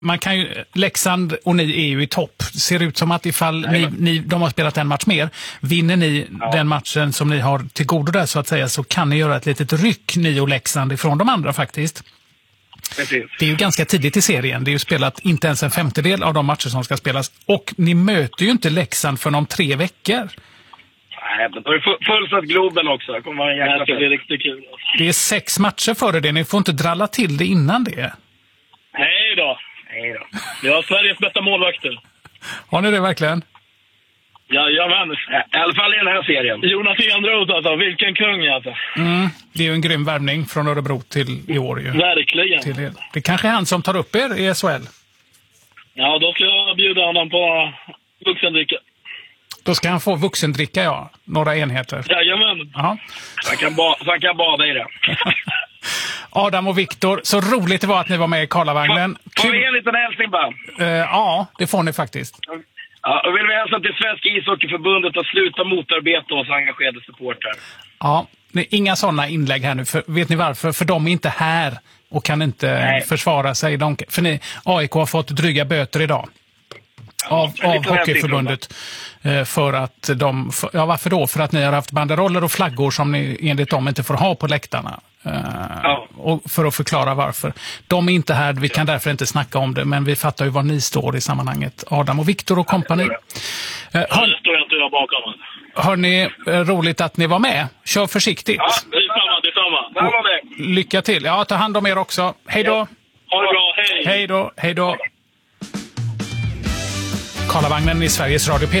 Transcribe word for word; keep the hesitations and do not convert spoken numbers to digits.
man kan ju, Leksand och ni är ju i topp. Det ser ut som att ifall ni, ni, de har spelat en match mer, vinner ni ja. den matchen som ni har till godo där så att säga, så kan ni göra ett litet ryck, ni och Leksand, ifrån de andra faktiskt. Precis. Det är ju ganska tidigt i serien. Det är ju spelat inte ens en femtedel av de matcher som ska spelas. Och ni möter ju inte Leksand för om tre veckor. Nej, men då är det fullsatt Globen också. Det kommer vara en jäkla det ska bli riktigt kul. Det är sex matcher före det. Ni får inte dralla till det innan det. Nej då. Nej då. Vi har Sveriges bästa målvakter. Har ni det verkligen? Jajamän. I alla fall i den här serien. Jonas Enroth alltså. Vilken kung alltså. Mm, det är ju en grym värvning från Örebro till i år ju. Verkligen. Till er. Det kanske är han som tar upp er i S H L. Ja, då ska jag bjuda honom på vuxendricka. Då ska han få vuxendricka, ja. Några enheter. Jajamän. Ja. Så han kan, ba- så han kan bada i det. Adam och Viktor, så roligt det var att ni var med i Karlavagnen. Får vi en liten hälsning bara? Uh, ja, det får ni faktiskt. Ja, och vill vi hälsa till Svenska ishockeyförbundet att sluta motarbeta oss engagerade supportrar. Ja, det är inga sådana inlägg här nu. För, vet ni varför? För de är inte här och kan inte Nej. försvara sig. De, för ni, A I K har fått dryga böter idag. Av, ja, av Hockeyförbundet. För att de, för, ja varför då? För att ni har haft banderoller och flaggor som ni enligt dem inte får ha på läktarna. Ja. Och för att förklara varför. De är inte här, vi kan därför inte snacka om det, men vi fattar ju var ni står i sammanhanget. Adam och Viktor och kompani. Ja, det står jag inte jag bakom. Hörni, roligt att ni var med. Kör försiktigt. Ja, detsamma, detsamma. Och, lycka till. Ja, ta hand om er också. Hej då. Ja. Ha det bra, hej. Hej då, hej då. Karlavagnen i Sveriges Radio P